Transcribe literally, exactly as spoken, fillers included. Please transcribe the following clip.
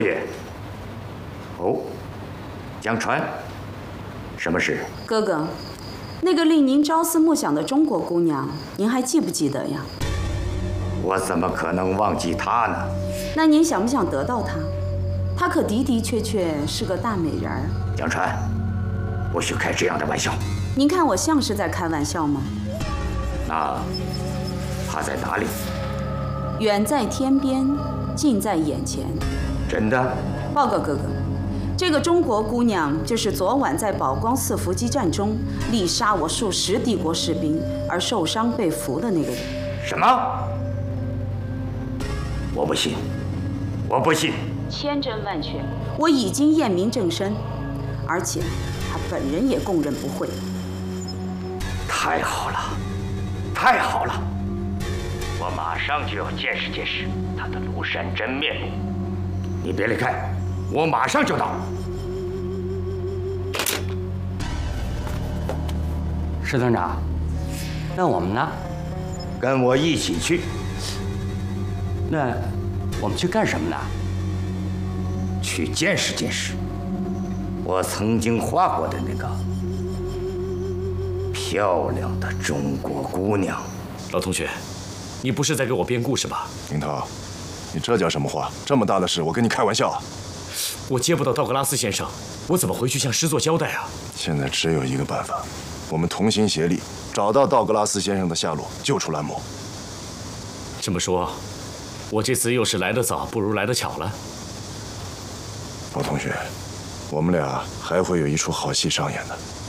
月。哦，江川，什么事？ 哥哥，那个令您朝思暮想的中国姑娘，您还记不记得呀？ 我怎么可能忘记她呢？ 那您想不想得到她？她可的的确确是个大美人儿。 江川，不许开这样的玩笑。 您看我像是在开玩笑吗？ 那她在哪里？ 远在天边，近在眼前。 真的？ 报告哥哥，这个中国姑娘就是昨晚在宝光寺伏击战中力杀我数十帝国士兵而受伤被俘的那个人。 什么？我不信，我不信。 千真万确，我已经验明正身，而且他本人也供认不讳。 太好了，太好了！我马上就要见识见识他的庐山真面目。你别离开，我马上就到。 石团长，那我们呢？ 跟我一起去。 那我们去干什么呢？ 去见识见识我曾经画过的那个漂亮的中国姑娘。 老同学，你不是在给我编故事吧？ 林涛，你这叫什么话？这么大的事，我跟你开玩笑啊！ 我接不到道格拉斯先生，我怎么回去向师座交代啊？ 现在只有一个办法，我们同心协力，找到道格拉斯先生的下落，救出兰姆。 这么说，我这次又是来得早，不如来得巧了。 老同学，我们俩还会有一出好戏上演的。